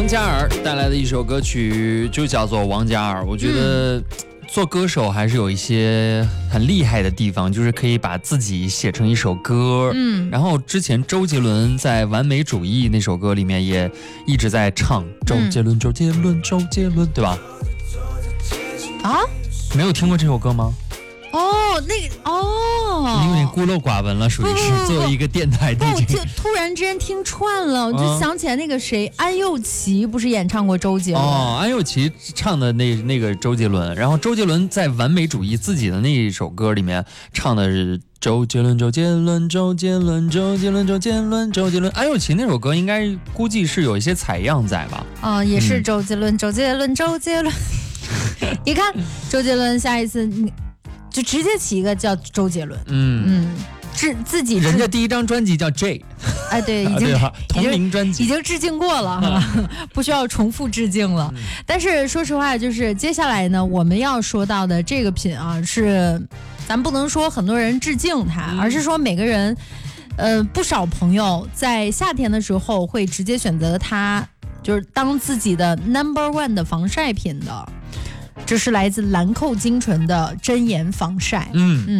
王嘉尔带来的一首歌曲就叫做《王嘉尔》。我觉得做歌手还是有一些很厉害的地方，就是可以把自己写成一首歌。然后之前周杰伦在《完美主义》那首歌里面也一直在唱周杰伦，周杰伦，周杰伦，对吧？ 啊， 没有听过这首歌吗？ 那个你有点孤陋寡闻了，属于是作为一个电台 DJ。 就突然之间听串了，我就想起来那个谁，安又琪不是演唱过周杰伦？ 安又琪唱的那个周杰伦，然后周杰伦在《完美主义》自己的那一首歌里面唱的是周杰伦，周杰伦，周杰伦，周杰伦，周杰伦，周杰伦。安又琪那首歌应该估计是有一些采样在吧？ 也是周杰伦，周杰伦，周杰伦。你看周杰伦下一次就直接起一个叫周杰伦，自己人家第一张专辑叫 J， 对，已经同名专辑已经致敬过了，不需要重复致敬了。但是说实话，就是接下来呢，我们要说到的这个品啊，是咱不能说很多人致敬它，而是说每个人，不少朋友在夏天的时候会直接选择它，就是当自己的 No.1 的防晒品的。这是来自兰蔻精纯的真颜防晒。